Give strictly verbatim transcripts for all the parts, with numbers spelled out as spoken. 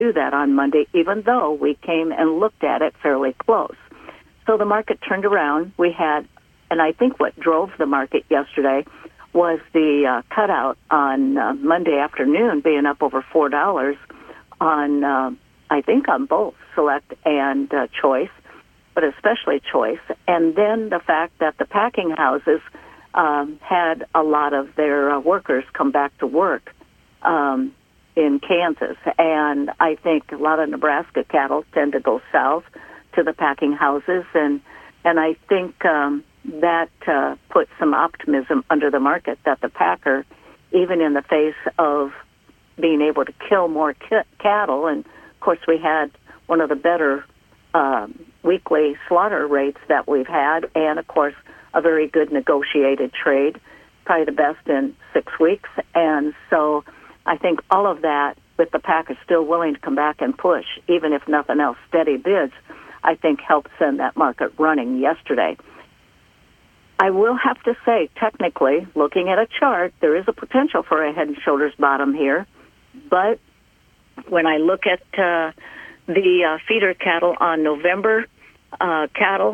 do that on Monday, even though we came and looked at it fairly close. So the market turned around. We had, and I think what drove the market yesterday was the uh, cutout on uh, Monday afternoon being up over four dollars on, uh, I think, on both Select and uh, Choice, but especially Choice. And then the fact that the packing houses um, had a lot of their uh, workers come back to work um, in Kansas. And I think a lot of Nebraska cattle tend to go south to the packing houses. And, and I think um, that uh, put some optimism under the market that the packer, even in the face of being able to kill more c- cattle, and of course we had one of the better um, weekly slaughter rates that we've had, and of course a very good negotiated trade, probably the best in six weeks. And so I think all of that, with the packers still willing to come back and push, even if nothing else, steady bids, I think helped send that market running yesterday. I will have to say, technically, looking at a chart, there is a potential for a head and shoulders bottom here. But when I look at uh, the uh, feeder cattle on November uh, cattle,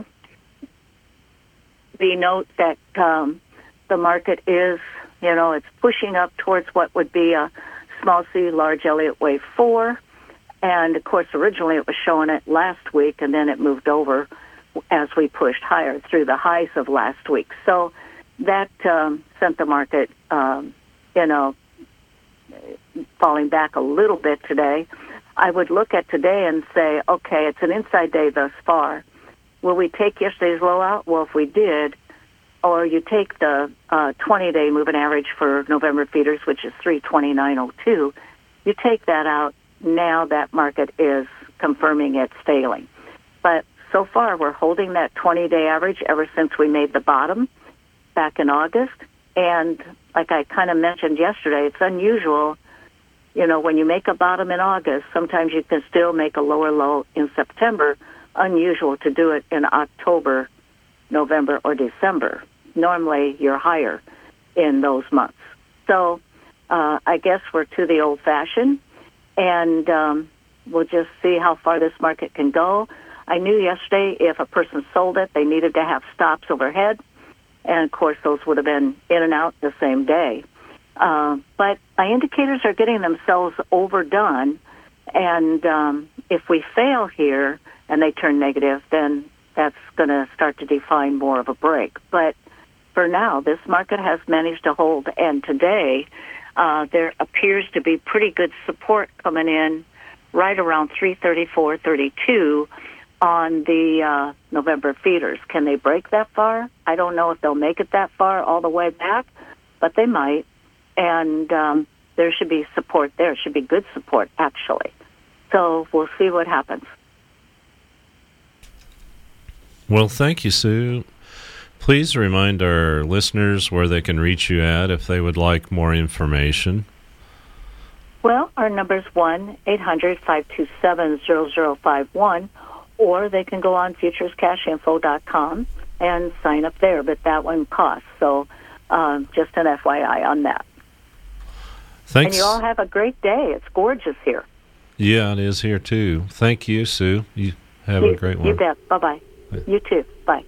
we note that um, the market is, you know, it's pushing up towards what would be a small C, large Elliott Wave four. And, of course, originally it was showing it last week, and then it moved over as we pushed higher through the highs of last week. So that um, sent the market, um, you know, falling back a little bit today. I would look at today and say, okay, it's an inside day thus far. Will we take yesterday's low out? Well, if we did, or you take the uh, twenty-day moving average for November feeders, which is three twenty-nine oh two, you take that out, now that market is confirming it's failing. But so far, we're holding that twenty-day average ever since we made the bottom back in August. And like I kind of mentioned yesterday, it's unusual. You know, when you make a bottom in August, sometimes you can still make a lower low in September. Unusual to do it in October, November, or December. Normally, you're higher in those months. So uh, I guess we're to the old-fashioned, and um, we'll just see how far this market can go. I knew yesterday if a person sold it, they needed to have stops overhead. And, of course, those would have been in and out the same day. Uh, but my indicators are getting themselves overdone. And um, if we fail here and they turn negative, then that's going to start to define more of a break. But for now, this market has managed to hold. And today, uh, there appears to be pretty good support coming in right around three thirty-four thirty-two on the uh, November feeders. Can they break that far? I don't know if they'll make it that far all the way back, but they might. And um, there should be support there. Should be good support, actually. So we'll see what happens. Well, thank you, Sue. Please remind our listeners where they can reach you at if they would like more information. Well, our number is one eight hundred five two seven zero zero five one, or they can go on futures cash info dot com and sign up there, but that one costs. So um, just an F Y I on that. Thanks. And you all have a great day. It's gorgeous here. Yeah, it is here, too. Thank you, Sue. You have you, a great one. You bet. Bye-bye. Bye. You too. Bye.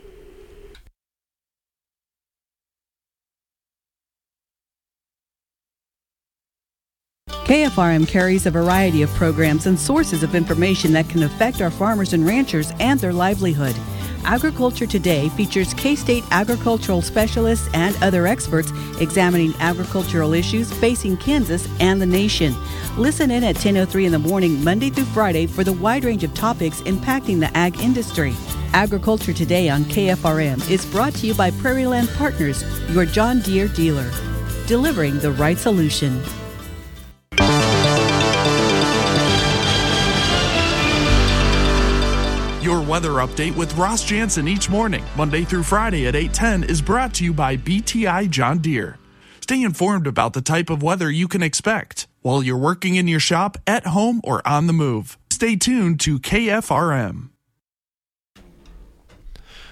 K F R M carries a variety of programs and sources of information that can affect our farmers and ranchers and their livelihood. Agriculture Today features K-State agricultural specialists and other experts examining agricultural issues facing Kansas and the nation. Listen in at ten oh three in the morning, Monday through Friday, for the wide range of topics impacting the ag industry. Agriculture Today on K F R M is brought to you by Prairie Land Partners, your John Deere dealer, delivering the right solution. Your weather update with Ross Jansen each morning, Monday through Friday at eight ten, is brought to you by B T I John Deere. Stay informed about the type of weather you can expect while you're working in your shop, at home, or on the move. Stay tuned to K F R M.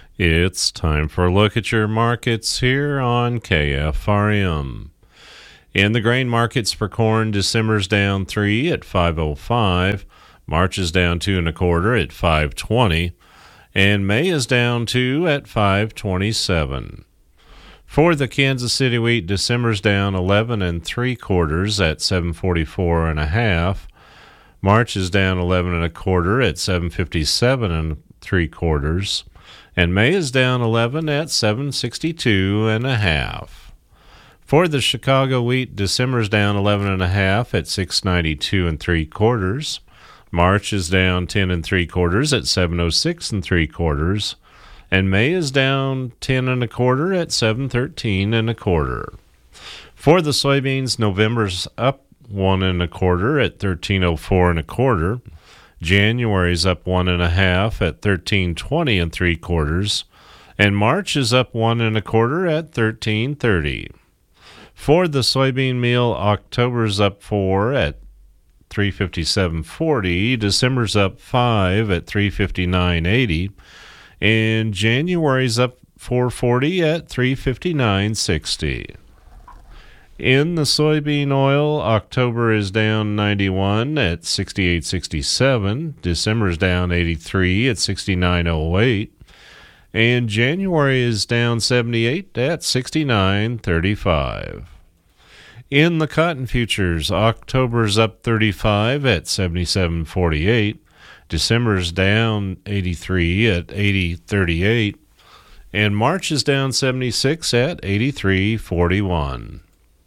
It's time for a look at your markets here on K F R M. In the grain markets for corn, December's down three at five oh five. March is down two and a quarter at five twenty. And May is down two at five twenty-seven. For the Kansas City wheat, December's down eleven and three quarters at seven forty-four and a half. March is down eleven and a quarter at seven fifty-seven and three quarters. And May is down eleven at seven sixty-two and a half. For the Chicago wheat, December's down eleven and a half at six ninety-two and three quarters. March is down ten and three quarters at seven oh six and three quarters, and May is down ten and a quarter at seven thirteen and a quarter. For the soybeans, November's up one and a quarter at thirteen oh four and a quarter. January's up one and a half at thirteen twenty and three quarters, and March is up one and a quarter at thirteen thirty. For the soybean meal, October's up four at three fifty-seven forty, December's up five at three fifty-nine eighty, and January's up four forty at three fifty-nine sixty. In the soybean oil, October is down ninety-one at sixty-eight sixty-seven, December's down eighty-three at sixty-nine oh eight, and January is down seventy-eight at sixty-nine thirty-five. In the cotton futures, October's up thirty-five at seventy-seven forty-eight, December's down eighty-three at eighty thirty-eight, and March is down seventy-six at eighty-three forty-one.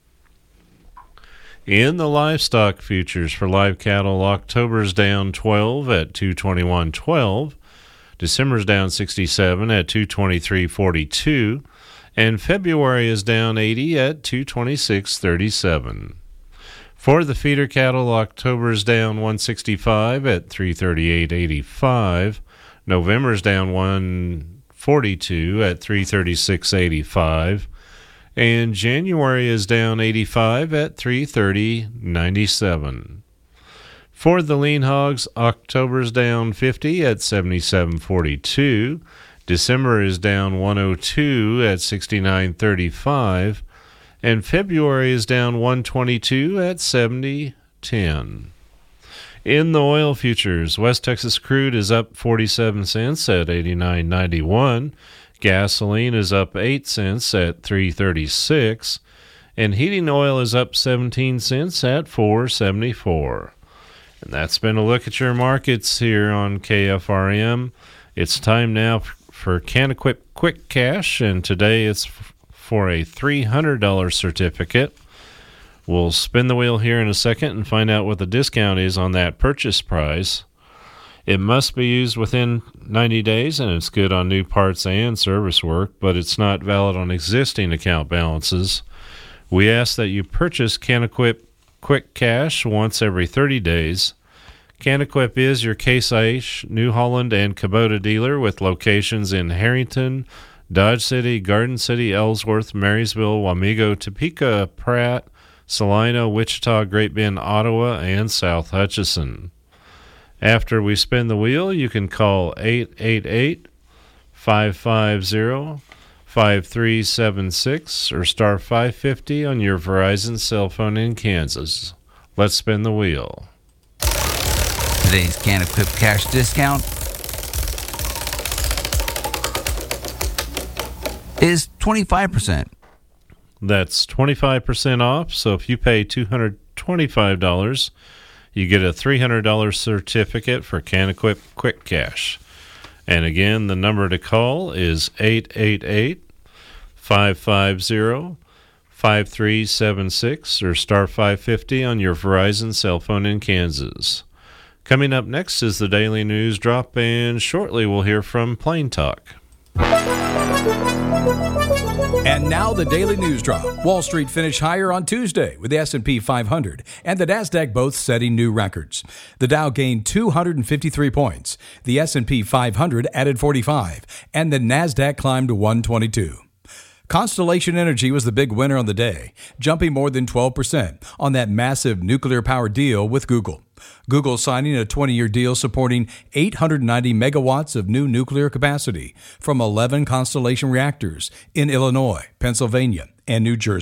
In the livestock futures for live cattle, October's down twelve at two twenty-one twelve, December's down sixty-seven at two twenty-three forty-two, and February is down eighty at two twenty-six thirty-seven. For the feeder cattle, October's down one sixty-five at three thirty-eight eighty-five, November's down one forty-two at three thirty-six eighty-five, and January is down eighty-five at three thirty ninety-seven. For the lean hogs, October's down fifty at seventy-seven forty-two, December is down one oh two at sixty-nine thirty-five, and February is down one twenty-two at seventy ten. In the oil futures, West Texas crude is up forty-seven cents at eighty-nine ninety-one, gasoline is up eight cents at three thirty-six, and heating oil is up seventeen cents at four seventy-four. And that's been a look at your markets here on K F R M. It's time now for CanEquip Quick Cash, and today it's f- for a three hundred dollars certificate. We'll spin the wheel here in a second and find out what the discount is on that purchase price. It must be used within ninety days, and it's good on new parts and service work, but it's not valid on existing account balances. We ask that you purchase CanEquip Quick Cash once every thirty days. CanEquip is your Case IH, New Holland, and Kubota dealer with locations in Harrington, Dodge City, Garden City, Ellsworth, Marysville, Wamego, Topeka, Pratt, Salina, Wichita, Great Bend, Ottawa, and South Hutchinson. After we spin the wheel, you can call eight eight eight, five five zero, five three seven six or star five fifty on your Verizon cell phone in Kansas. Let's spin the wheel. Today's CanEquip Cash discount is twenty-five percent. That's twenty-five percent off, so if you pay two hundred twenty-five dollars, you get a three hundred dollars certificate for CanEquip Quick Cash. And again, the number to call is eight eight eight, five five zero, five three seven six or star five fifty on your Verizon cell phone in Kansas. Coming up next is the Daily News Drop, and shortly we'll hear from Plain Talk. And now the Daily News Drop. Wall Street finished higher on Tuesday with the S and P five hundred and the NASDAQ both setting new records. The Dow gained two hundred fifty-three points, the S and P five hundred added forty-five, and the NASDAQ climbed to one twenty-two. Constellation Energy was the big winner on the day, jumping more than twelve percent on that massive nuclear power deal with Google. Google signing a twenty-year deal supporting eight hundred ninety megawatts of new nuclear capacity from eleven Constellation reactors in Illinois, Pennsylvania, and New Jersey.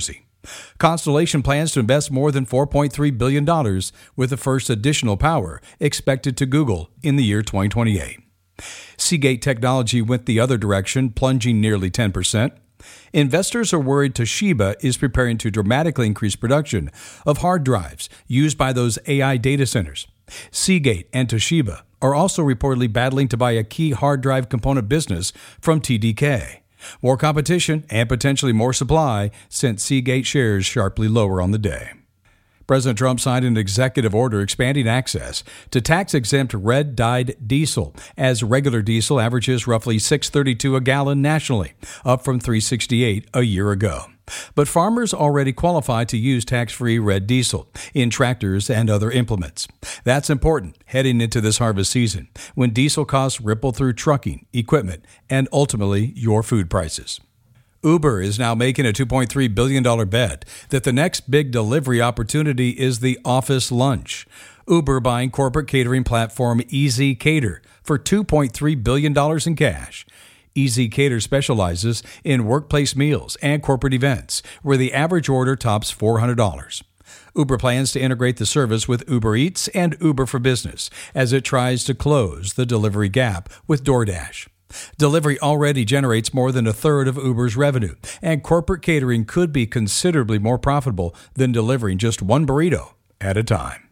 Constellation plans to invest more than four point three billion dollars, with the first additional power expected to Google in the year twenty twenty-eight. Seagate Technology went the other direction, plunging nearly ten percent. Investors are worried Toshiba is preparing to dramatically increase production of hard drives used by those A I data centers. Seagate and Toshiba are also reportedly battling to buy a key hard drive component business from T D K. More competition and potentially more supply sent Seagate shares sharply lower on the day. President Trump signed an executive order expanding access to tax-exempt red-dyed diesel, as regular diesel averages roughly six dollars and thirty-two cents a gallon nationally, up from three dollars and sixty-eight cents a year ago. But farmers already qualify to use tax-free red diesel in tractors and other implements. That's important heading into this harvest season, when diesel costs ripple through trucking, equipment, and ultimately your food prices. Uber is now making a two point three billion dollars bet that the next big delivery opportunity is the office lunch. Uber buying corporate catering platform ezCater for two point three billion dollars in cash. ezCater specializes in workplace meals and corporate events, where the average order tops four hundred dollars. Uber plans to integrate the service with Uber Eats and Uber for Business as it tries to close the delivery gap with DoorDash. Delivery already generates more than a third of Uber's revenue, and corporate catering could be considerably more profitable than delivering just one burrito at a time.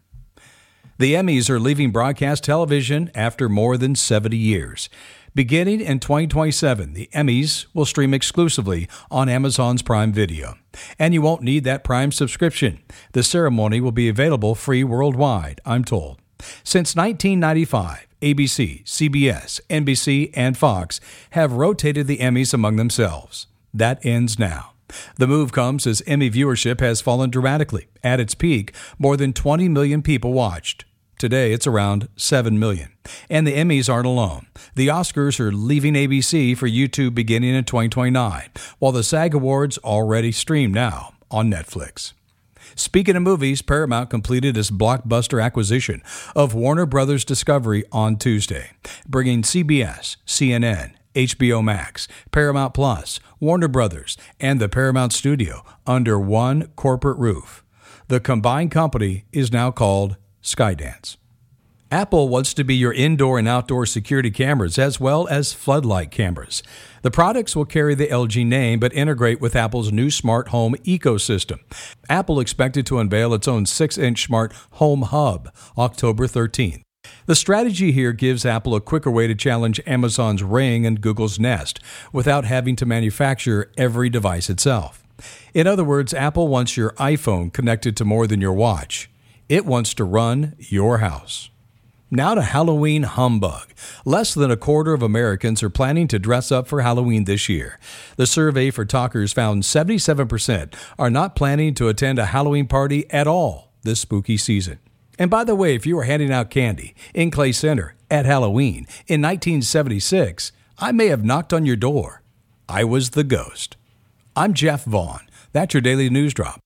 The Emmys are leaving broadcast television after more than seventy years. Beginning in twenty twenty-seven, the Emmys will stream exclusively on Amazon's Prime Video. And you won't need that Prime subscription. The ceremony will be available free worldwide, I'm told. Since nineteen ninety-five, A B C, C B S, N B C, and Fox have rotated the Emmys among themselves. That ends now. The move comes as Emmy viewership has fallen dramatically. At its peak, more than twenty million people watched. Today, it's around seven million. And the Emmys aren't alone. The Oscars are leaving A B C for YouTube beginning in twenty twenty-nine, while the SAG Awards already stream now on Netflix. Speaking of movies, Paramount completed its blockbuster acquisition of Warner Brothers Discovery on Tuesday, bringing C B S, C N N, H B O Max, Paramount Plus, Warner Brothers, and the Paramount Studio under one corporate roof. The combined company is now called Skydance. Apple wants to be your indoor and outdoor security cameras as well as floodlight cameras. The products will carry the L G name but integrate with Apple's new smart home ecosystem. Apple expected to unveil its own six-inch smart home hub October thirteenth. The strategy here gives Apple a quicker way to challenge Amazon's Ring and Google's Nest without having to manufacture every device itself. In other words, Apple wants your iPhone connected to more than your watch. It wants to run your house. Now to Halloween humbug. Less than a quarter of Americans are planning to dress up for Halloween this year. The survey for Talkers found seventy-seven percent are not planning to attend a Halloween party at all this spooky season. And by the way, if you were handing out candy in Clay Center at Halloween in nineteen seventy-six, I may have knocked on your door. I was the ghost. I'm Jeff Vaughn. That's your Daily News Drop.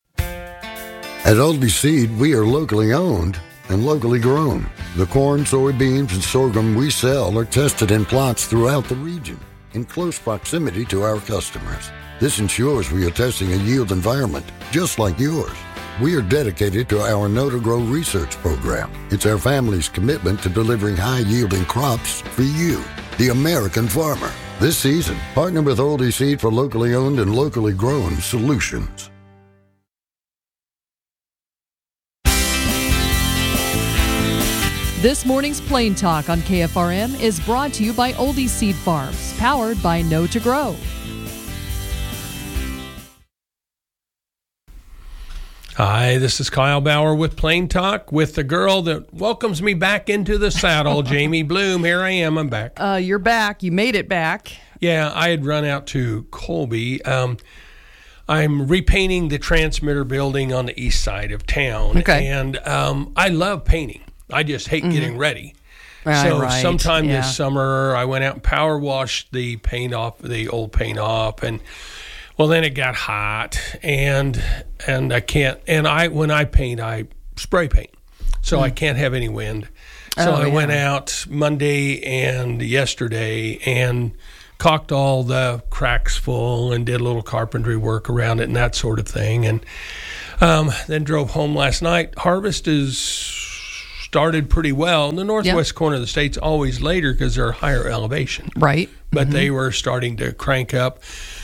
At Aldi Seed, we are locally owned and locally grown. The corn, soybeans, and sorghum we sell are tested in plots throughout the region in close proximity to our customers. This ensures we are testing a yield environment just like yours. We are dedicated to our Know to Grow research program. It's our family's commitment to delivering high-yielding crops for you, the American farmer. This season, partner with Aldi Seed for locally owned and locally grown solutions. This morning's Plain Talk on K F R M is brought to you by Oldie Seed Farms, powered by Know to Grow. Hi, this is Kyle Bauer with Plain Talk with the girl that welcomes me back into the saddle, Jamie Bloom. Here I am. I'm back. Uh, you're back. You made it back. Yeah, I had run out to Colby. Um, I'm repainting the transmitter building on the east side of town. Okay. And um, I love painting. I just hate mm-hmm. getting ready. Right, so right. sometime yeah. this summer, I went out and power washed the paint off, the old paint off, and well, then it got hot, and and I can't. And I when I paint, I spray paint, so mm. I can't have any wind. So oh, I yeah. went out Monday and yesterday and caulked all the cracks full and did a little carpentry work around it and that sort of thing. And um, then drove home last night. Harvest is started pretty well. In the northwest yep. corner of the state's always later because they're higher elevation. Right. But mm-hmm. they were starting to crank up.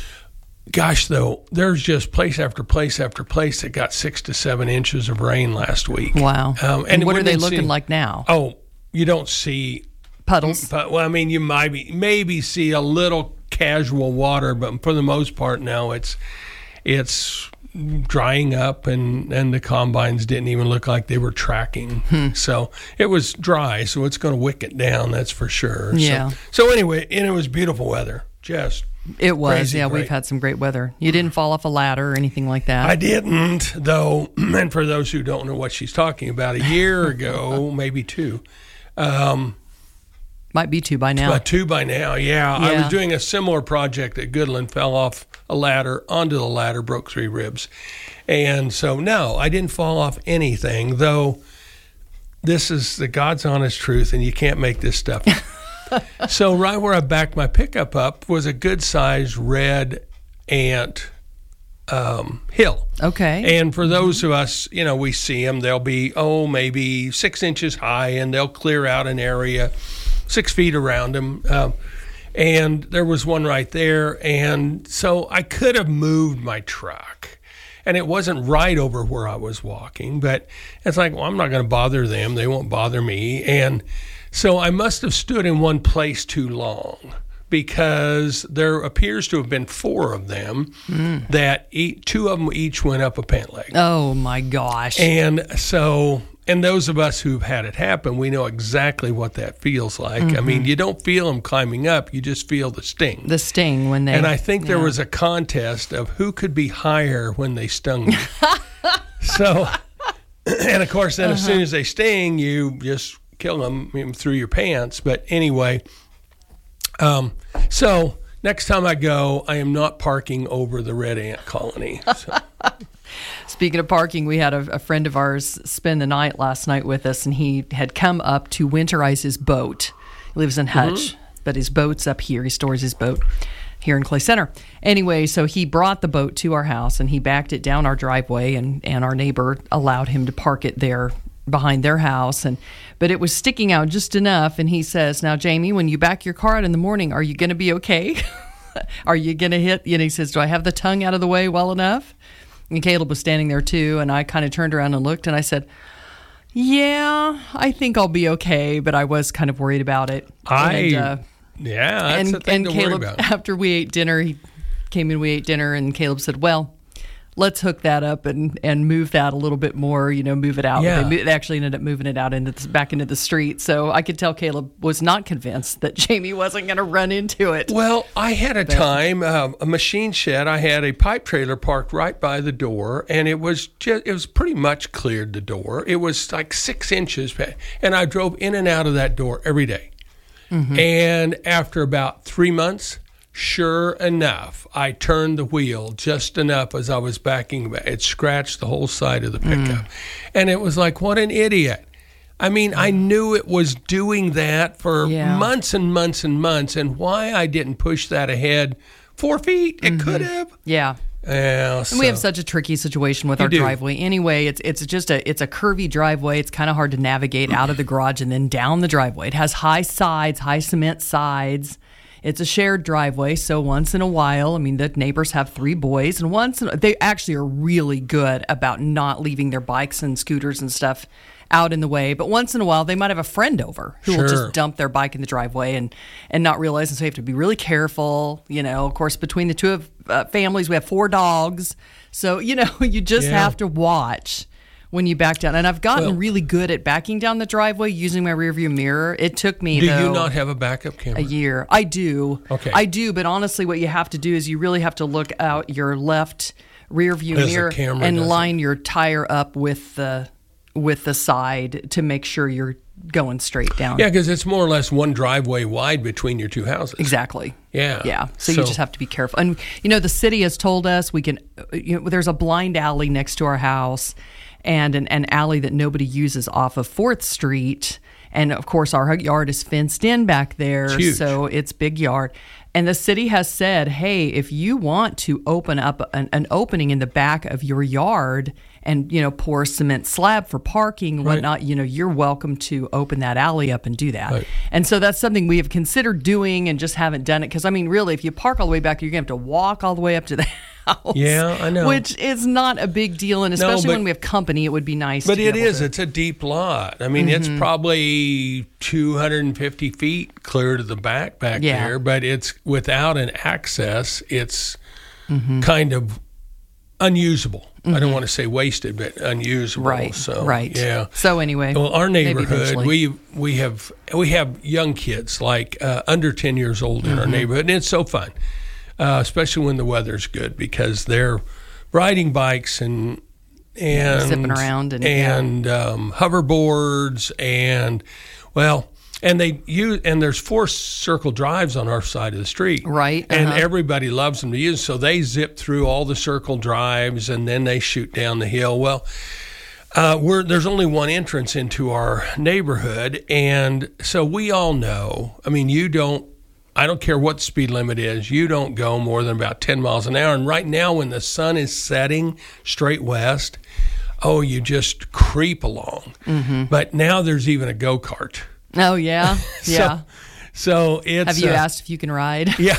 Gosh, though, there's just place after place after place that got six to seven inches of rain last week. Wow. Um, and, and what are they looking see, like now? Oh, you don't see puddles. But, well, I mean, you might be, maybe see a little casual water, but for the most part now it's it's drying up, and, and the combines didn't even look like they were tracking. Hmm. So it was dry, so it's going to wick it down, that's for sure. Yeah. So, so anyway, and it was beautiful weather, just It was, crazy yeah. great. We've had some great weather. You didn't fall off a ladder or anything like that? I didn't, though. And for those who don't know what she's talking about, a year ago, maybe two. Um, Might be two by now. But two by now, yeah. yeah. I was doing a similar project at Goodland, fell off a ladder, onto the ladder, broke three ribs. And so, no, I didn't fall off anything, though this is the God's honest truth, and you can't make this stuff up. So right where I backed my pickup up was a good-sized red ant um, hill. Okay. And for those of us, you know, we see them, they'll be, oh, maybe six inches high, and they'll clear out an area six feet around them. Um, and there was one right there. And so I could have moved my truck. And it wasn't right over where I was walking, but it's like, well, I'm not going to bother them. They won't bother me. And so I must have stood in one place too long, because there appears to have been four of them mm. that each, two of them each went up a pant leg. Oh, my gosh. And so, and those of us who've had it happen, we know exactly what that feels like. Mm-hmm. I mean, you don't feel them climbing up, you just feel the sting. The sting when they... And I think yeah. there was a contest of who could be higher when they stung you. So, and of course, then uh-huh. as soon as they sting, you just kill them through your pants. But anyway... Um, so next time I go, I am not parking over the red ant colony. So. Speaking of parking, we had a, a friend of ours spend the night last night with us, and he had come up to winterize his boat. He lives in Hutch, mm-hmm. but his boat's up here. He stores his boat here in Clay Center. Anyway, so he brought the boat to our house, and he backed it down our driveway, and, and our neighbor allowed him to park it there behind their house, and but it was sticking out just enough. And he says, now, Jamie, when you back your car out in the morning, are you going to be okay? Are you going to hit? And he says, do I have the tongue out of the way well enough? And Caleb was standing there too, and I kind of turned around and looked, and I said, yeah, I think I'll be okay, but I was kind of worried about it. I and, uh, yeah, that's and, the thing and to Caleb, worry about. After we ate dinner, he came in, we ate dinner, and Caleb said, well, let's hook that up and, and move that a little bit more, you know, move it out. Yeah. They, they actually ended up moving it out into the, back into the street. So I could tell Caleb was not convinced that Jamie wasn't going to run into it. Well, I had a but, time, uh, a machine shed. I had a pipe trailer parked right by the door, and it was just, it was pretty much cleared the door. It was like six inches, and I drove in and out of that door every day. Mm-hmm. And after about three months, sure enough, I turned the wheel just enough as I was backing back. It scratched the whole side of the pickup. Mm. And it was like, what an idiot. I mean, I knew it was doing that for yeah. months and months and months, and why I didn't push that ahead four feet. It mm-hmm. could have. Yeah. Yeah, so. And we have such a tricky situation with you our do. driveway. Anyway, it's it's just a it's a curvy driveway. It's kind of hard to navigate out of the garage and then down the driveway. It has high sides, high cement sides. It's a shared driveway, so once in a while, I mean, the neighbors have three boys, and once in a, they actually are really good about not leaving their bikes and scooters and stuff out in the way. But once in a while, they might have a friend over who sure. will just dump their bike in the driveway and, and not realize. And so you have to be really careful. You know, of course, between the two of uh, families, we have four dogs. So, you know, you just yeah. have to watch when you back down. And I've gotten well, really good at backing down the driveway using my rearview mirror. It took me, Do though, you not have a backup camera? A year. I do. Okay. I do, but honestly, what you have to do is you really have to look out your left rearview As mirror and doesn't. line your tire up with the with the side to make sure you're going straight down. Yeah, because it's more or less one driveway wide between your two houses. Exactly. Yeah. Yeah. So, so you just have to be careful. And, you know, the city has told us we can, you know, there's a blind alley next to our house and an, an alley that nobody uses off of fourth Street. And of course, our yard is fenced in back there, It's huge. so it's big yard. And the city has said, hey, if you want to open up an, an opening in the back of your yard and, you know, pour a cement slab for parking and Right. whatnot, you know, you're welcome to open that alley up and do that. Right. And so that's something we have considered doing and just haven't done it. Because, I mean, really, if you park all the way back, you're going to have to walk all the way up to the house. Yeah, I know. Which is not a big deal. And especially but- when we have company, it would be nice But to be it able is. to- It's a deep lot. I mean, it's probably two hundred fifty feet clear to the back back Yeah. there, but it's without an access, it's kind of unusable. I don't want to say wasted, but unusable. Right, So, right. Yeah. So anyway, Well, our maybe neighborhood, eventually. we we have we have young kids like uh, under ten years old in our Mm-hmm. neighborhood, and it's so fun, uh, especially when the weather's good because they're riding bikes and and Zipping around and- and um, hoverboards and well. And they use, and there's four circle drives on our side of the street, Right, And uh-huh. everybody loves them to use. So they zip through all the circle drives, and then they shoot down the hill. Well, uh, we're there's only one entrance into our neighborhood, and so we all know. I mean, you don't. I don't care what the speed limit is. You don't go more than about ten miles an hour. And right now, when the sun is setting straight west, oh, you just creep along. Mm-hmm. But now there's even a go kart. Oh, yeah. Yeah. So, so it's. have you uh, asked if you can ride? Yeah,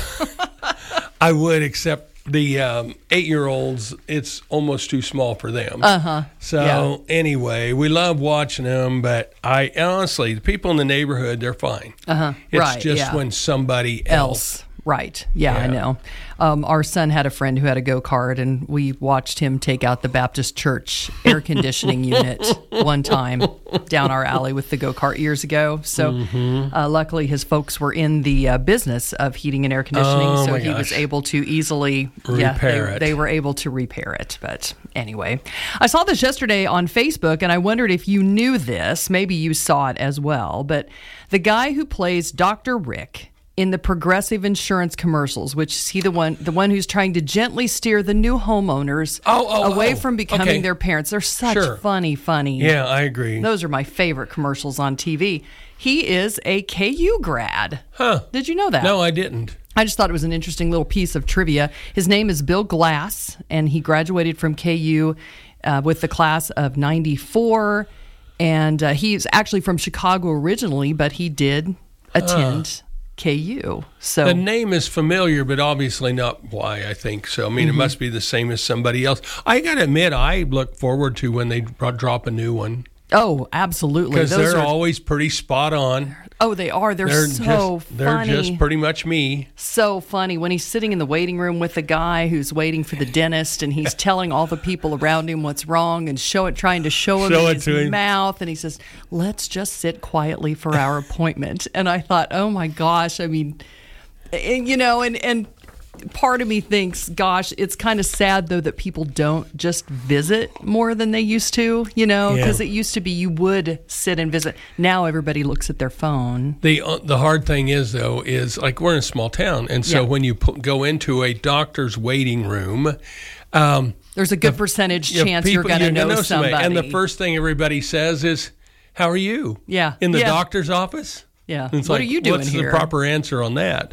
I would, except the um, eight-year-olds, it's almost too small for them. Uh-huh. So Yeah. anyway, we love watching them, but I honestly, the people in the neighborhood, they're fine. Uh-huh. It's Right, just yeah. when somebody else. Else. Right. Yeah, I Yeah. know. Um, our son had a friend who had a go-kart, and we watched him take out the Baptist Church air conditioning unit one time down our alley with the go-kart years ago. So Mm-hmm. uh, luckily his folks were in the uh, business of heating and air conditioning, Oh, so my he was gosh. able to easily yeah, Repair they, it. they were able to repair it. But anyway, I saw this yesterday on Facebook, and I wondered if you knew this. Maybe you saw it as well. But the guy who plays Doctor Rick in the Progressive Insurance commercials, which is he the one the one who's trying to gently steer the new homeowners Oh, oh, away oh. from becoming Okay. their parents. They're such Sure. funny, funny. Yeah, I agree. Those are my favorite commercials on T V. He is a K U grad. Huh. Did you know that? No, I didn't. I just thought it was an interesting little piece of trivia. His name is Bill Glass, and he graduated from K U uh, with the class of ninety-four. And uh, he's actually from Chicago originally, but he did attend K U. So The name is familiar, but obviously not why I think so. I mean, Mm-hmm. it must be the same as somebody else. I got to admit, I look forward to when they dro- drop a new one oh, absolutely. because Those they're are, always pretty spot on. oh, they are. They're, They're so just, they're funny. just pretty much me. So funny when he's sitting in the waiting room with the guy who's waiting for the dentist, and he's telling all the people around him what's wrong and show it, trying to show him Show in it his to him. mouth, and he says, "Let's just sit quietly for our appointment." And I thought, oh my gosh, I mean, and, you know, and and part of me thinks, gosh, it's kind of sad though that people don't just visit more than they used to, you know, Yeah. because it used to be you would sit and visit. Now everybody looks at their phone. The uh, the hard thing is though is like we're in a small town, and so Yeah. when you pu- go into a doctor's waiting room, um, There's a good percentage you know, chance you're people- going to gonna know somebody. and the first thing everybody says is, "How are you?" Yeah. in the Yeah. doctor's office. Yeah. And it's What like, are you doing what's here? the proper answer on that?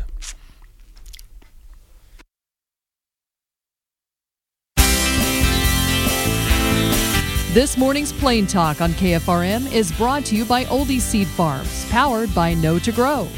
This morning's Plain Talk on K F R M is brought to you by Oldie Seed Farms, powered by Know to Grow.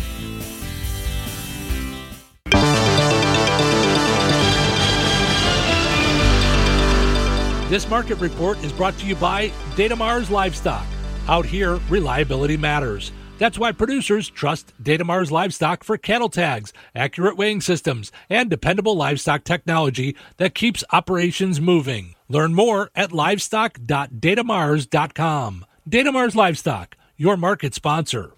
This market report is brought to you by Datamars Livestock. Out here, reliability matters. That's why producers trust Datamars Livestock for cattle tags, accurate weighing systems, and dependable livestock technology that keeps operations moving. Learn more at livestock dot datamars dot com. Datamars Livestock, your market sponsor.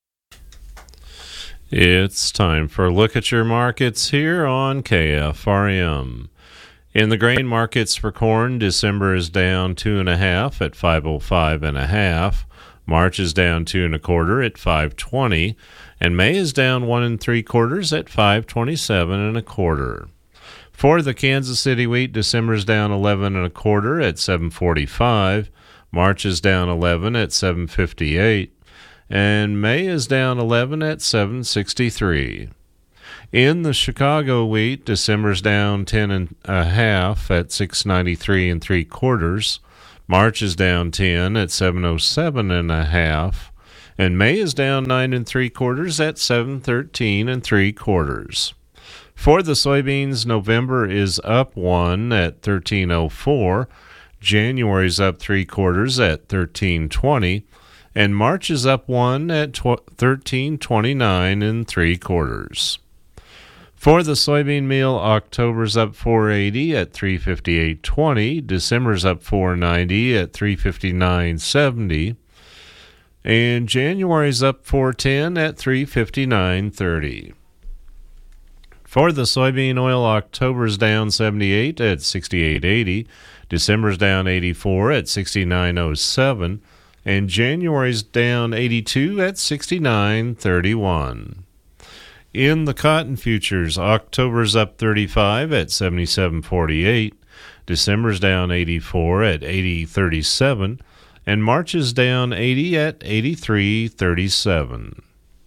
It's time for a look at your markets here on K F R M. In the grain markets for corn, December is down two and a half at five oh five and a half. March is down two and a quarter at five twenty, and May is down one and three quarters at five twenty-seven and a quarter. For the Kansas City wheat, December is down eleven and a quarter at seven forty-five. March is down eleven at seven fifty-eight. and May is down eleven at seven sixty-three. In the Chicago wheat, December's down ten and a half at six ninety-three and three quarters. March is down ten at seven oh seven and a half, and May is down nine and three quarters at seven thirteen and three quarters. For the soybeans, November is up one at thirteen oh four. January's up three quarters at thirteen twenty, and March is up one at thirteen twenty-nine and three quarters. For the soybean meal, October's up four eighty at three fifty-eight twenty, December's up four ninety at three fifty-nine seventy, and January's up four ten at three fifty-nine thirty. For the soybean oil, October's down seventy-eight at sixty-eight eighty, December's down eighty-four at sixty-nine oh seven, and January's down eighty-two at sixty-nine thirty-one. In the cotton futures, October's up thirty-five at seventy-seven forty-eight, December's down eighty-four at eighty thirty-seven, and March is down eighty at eighty-three thirty-seven.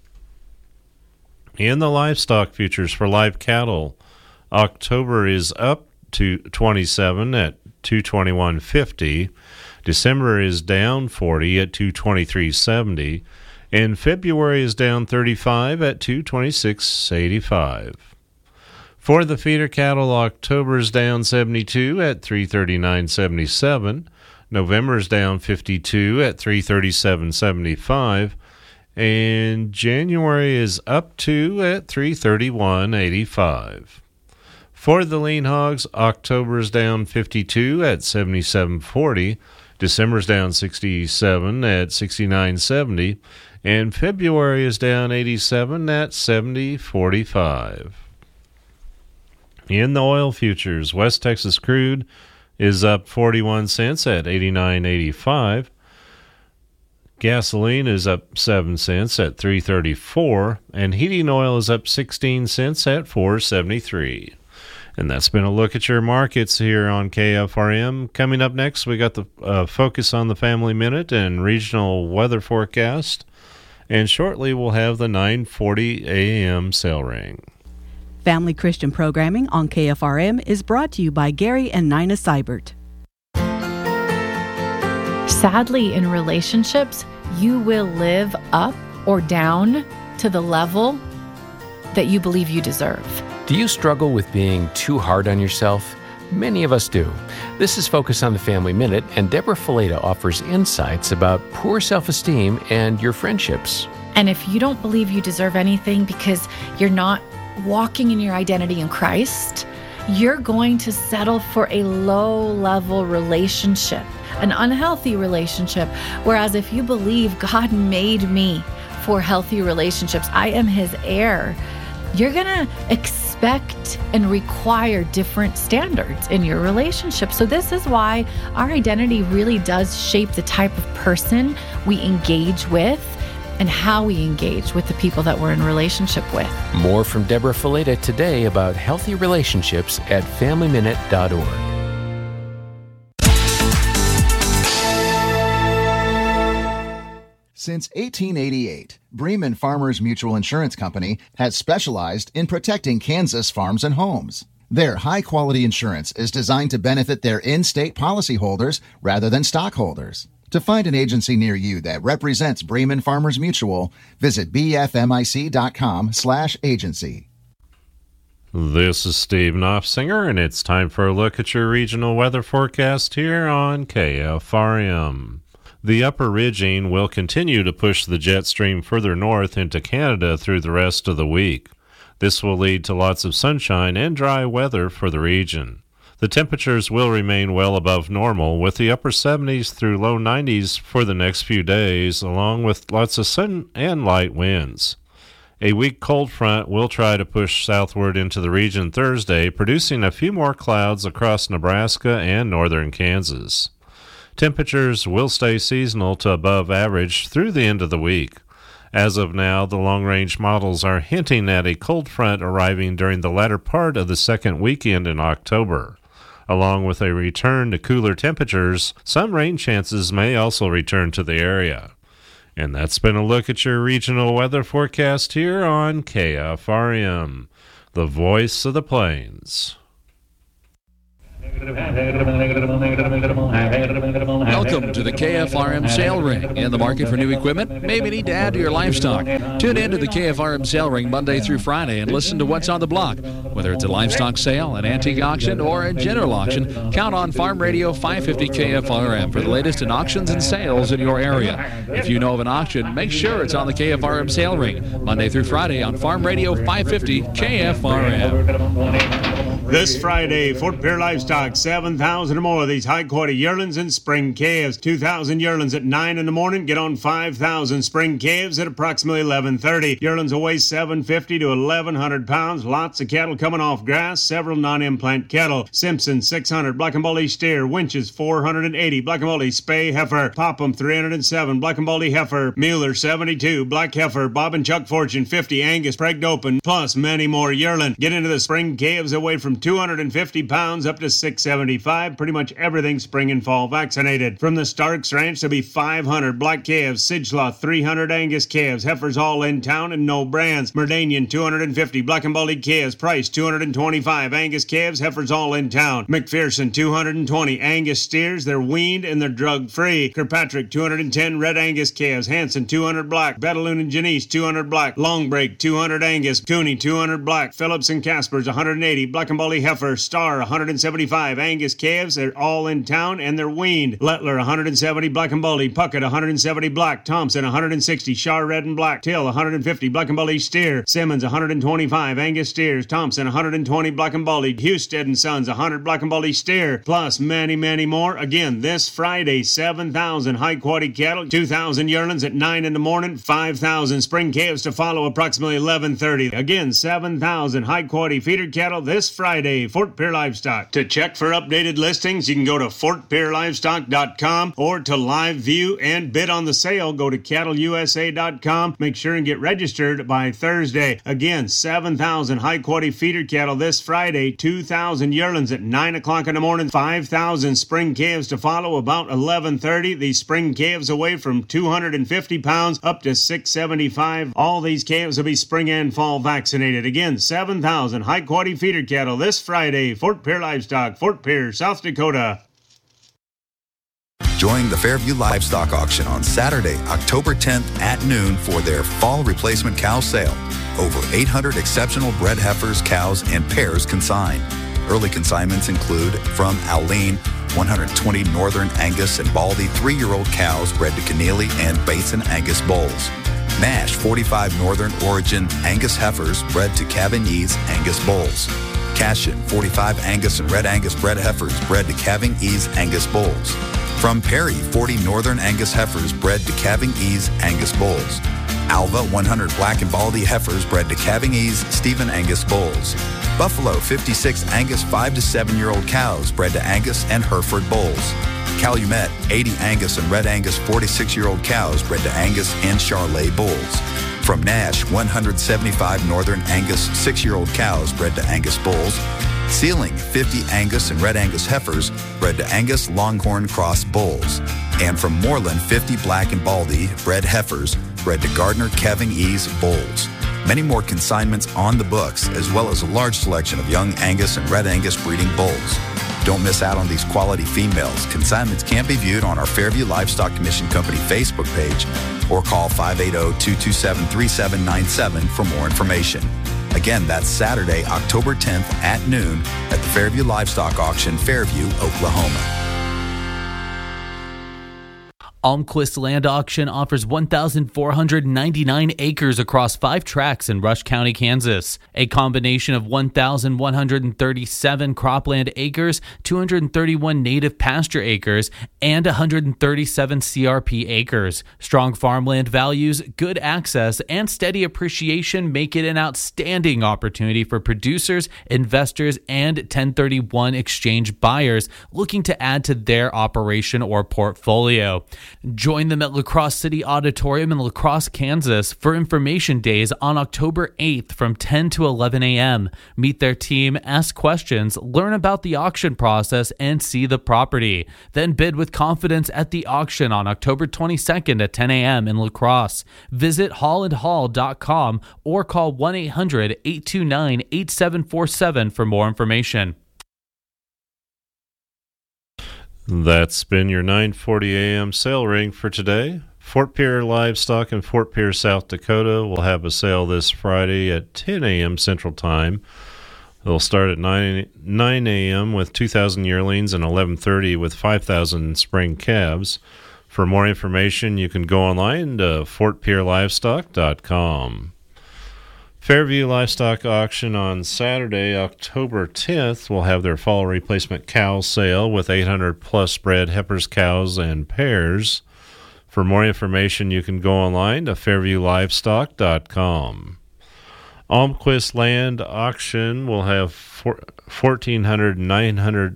In the livestock futures for live cattle, October is up to twenty-seven at two twenty-one fifty, December is down forty at two twenty-three seventy, and February is down thirty-five at two twenty-six eighty-five. For the feeder cattle, October is down seventy-two at three thirty-nine seventy-seven, November is down fifty-two at three thirty-seven seventy-five, and January is up two at three thirty-one eighty-five. For the lean hogs, October is down fifty-two at seventy-seven forty, December's down sixty-seven at sixty-nine seventy, and February is down eighty-seven at seventy forty-five. In the oil futures, West Texas crude is up forty-one cents at eighty-nine eighty-five. Gasoline is up seven cents at three thirty-four, and heating oil is up sixteen cents at four seventy-three. And that's been a look at your markets here on K F R M. Coming up next, we got the uh, Focus on the Family Minute and regional weather forecast. And shortly, we'll have the nine forty a.m. sale ring. Family Christian programming on K F R M is brought to you by Gary and Nina Seibert. Sadly, in relationships, you will live up or down to the level that you believe you deserve. Do you struggle with being too hard on yourself? Many of us do. This is Focus on the Family Minute, and Deborah Fileta offers insights about poor self-esteem and your friendships. And if you don't believe you deserve anything because you're not walking in your identity in Christ, you're going to settle for a low-level relationship, an unhealthy relationship. Whereas if you believe God made me for healthy relationships, I am his heir, you're going to expect and require different standards in your relationship. So this is why our identity really does shape the type of person we engage with and how we engage with the people that we're in relationship with. More from Deborah Fileta today about healthy relationships at family minute dot org. Since eighteen eighty-eight, Bremen Farmers Mutual Insurance Company has specialized in protecting Kansas farms and homes. Their high-quality insurance is designed to benefit their in-state policyholders rather than stockholders. To find an agency near you that represents Bremen Farmers Mutual, visit b f m i c dot com slash agency. This is Steve Knopfsinger, and it's time for a look at your regional weather forecast here on K F R M. The upper ridging will continue to push the jet stream further north into Canada through the rest of the week. This will lead to lots of sunshine and dry weather for the region. The temperatures will remain well above normal, with the upper seventies through low nineties for the next few days, along with lots of sun and light winds. A weak cold front will try to push southward into the region Thursday, producing a few more clouds across Nebraska and northern Kansas. Temperatures will stay seasonal to above average through the end of the week. As of now, the long-range models are hinting at a cold front arriving during the latter part of the second weekend in October. Along with a return to cooler temperatures, some rain chances may also return to the area. And that's been a look at your regional weather forecast here on K F R M, the voice of the plains. Welcome to the K F R M Sale Ring. In the market for new equipment? Maybe need to add to your livestock. Tune in to the K F R M Sale Ring Monday through Friday and listen to what's on the block. Whether it's a livestock sale, an antique auction, or a general auction, count on Farm Radio five fifty K F R M for the latest in auctions and sales in your area. If you know of an auction, make sure it's on the K F R M Sale Ring Monday through Friday on Farm Radio five fifty K F R M. This Friday, Fort Pierre Livestock, seven thousand or more of these high-quality yearlings and spring calves. two thousand yearlings at nine in the morning. Get on five thousand spring calves at approximately eleven thirty. Yearlings will weigh seven fifty to eleven hundred pounds. Lots of cattle coming off grass. Several non-implant cattle. Simpson, six hundred. Black and Baldy steer. Winches, four hundred eighty. Black and Baldy spay heifer. Popham, three hundred seven. Black and Baldy heifer. Mueller, seventy-two. Black heifer. Bob and Chuck Fortune, fifty. Angus, pregged open. Plus many more yearling. Get into the spring calves away from two hundred fifty pounds up to six seventy-five. Pretty much everything spring and fall vaccinated. From the Starks Ranch, there'll be five hundred black calves, Sidgelaw three hundred Angus calves, heifers all in town and no brands. Merdanian two hundred fifty, black and baldy calves, Price two hundred twenty-five, Angus calves, heifers all in town. McPherson two hundred twenty, Angus steers, they're weaned and they're drug free. Kirkpatrick two hundred ten red Angus calves, Hanson two hundred black, Betaloon and Janice two hundred black, Longbreak two hundred Angus, Cooney two hundred black, Phillips and Caspers one hundred eighty, black and baldy heifer, Star one hundred seventy-five, Angus calves, they're all in town and they're weaned. Lettler one hundred seventy, black and baldy, Puckett one hundred seventy black, Thompson one hundred sixty, Shar red and black, Till one hundred fifty, black and baldy steer, Simmons one hundred twenty-five, Angus steers, Thompson one hundred twenty, black and baldy, Husted and Sons one hundred black and baldy steer, plus many, many more. Again, this Friday, seven thousand high quality cattle, two thousand yearlings at nine in the morning, five thousand spring calves to follow approximately eleven thirty. Again, seven thousand high quality feeder cattle this Friday, Fort Pierre Livestock. To check for updated listings, you can go to fort pierre livestock dot com or to live view and bid on the sale, go to cattle u s a dot com. Make sure and get registered by Thursday. Again, seven thousand high quality feeder cattle this Friday, two thousand yearlings at nine o'clock in the morning, five thousand spring calves to follow about eleven thirty. These spring calves away from two hundred fifty pounds up to six seventy-five. All these calves will be spring and fall vaccinated. Again, seven thousand high quality feeder cattle this Friday, Fort Pierre Livestock, Fort Pierre, South Dakota. Join the Fairview Livestock Auction on Saturday, October tenth at noon for their fall replacement cow sale. Over eight hundred exceptional bred heifers, cows, and pairs consigned. Early consignments include from Alene, one hundred twenty Northern Angus and Baldy three-year-old cows bred to Keneally and Basin Angus bulls. Nash forty-five Northern Origin Angus heifers bred to Cavigny's Angus bulls. Cashin forty-five Angus and Red Angus bred heifers bred to Cavigny's Angus bulls. From Perry, forty Northern Angus heifers bred to Cavigny's Angus bulls. Alva, one hundred Black and Baldy heifers bred to Cavigny's Stephen Angus bulls. Buffalo, fifty-six Angus five to seven-year-old cows bred to Angus and Hereford bulls. Calumet, eighty Angus and Red Angus forty-six-year-old cows bred to Angus and Charolais bulls. From Nash, one hundred seventy-five Northern Angus six-year-old cows bred to Angus bulls. Sealing, fifty Angus and Red Angus heifers bred to Angus Longhorn Cross bulls. And from Moreland, fifty Black and Baldy bred heifers bred to Gardner Cavigny's bulls. Many more consignments on the books, as well as a large selection of young Angus and Red Angus breeding bulls. Don't miss out on these quality females. Consignments can be viewed on our Fairview Livestock Commission Company Facebook page or call five eight zero, two two seven, three seven nine seven for more information. Again, that's Saturday, October tenth at noon at the Fairview Livestock Auction, Fairview, Oklahoma. Almquist Land Auction offers one thousand four hundred ninety-nine acres across five tracts in Rush County, Kansas. A combination of one thousand one hundred thirty-seven cropland acres, two hundred thirty-one native pasture acres, and one hundred thirty-seven C R P acres. Strong farmland values, good access, and steady appreciation make it an outstanding opportunity for producers, investors, and ten thirty-one exchange buyers looking to add to their operation or portfolio. Join them at La Crosse City Auditorium in La Crosse, Kansas for information days on October eighth from ten to eleven a.m. Meet their team, ask questions, learn about the auction process, and see the property. Then bid with confidence at the auction on October twenty-second at ten a.m. in La Crosse. Visit holland hall dot com or call one eight hundred eight two nine eight seven four seven for more information. That's been your nine forty a.m. sale ring for today. Fort Pierre Livestock in Fort Pierre, South Dakota will have a sale this Friday at ten a.m. Central Time. They'll start at nine a.m. with two thousand yearlings and eleven thirty with five thousand spring calves. For more information, you can go online to fort pierre livestock dot com. Fairview Livestock Auction on Saturday, October tenth, will have their fall replacement cow sale with eight hundred plus bred heifers, cows, and pairs. For more information, you can go online to fairview livestock dot com. Almquist Land Auction will have fourteen ninety-nine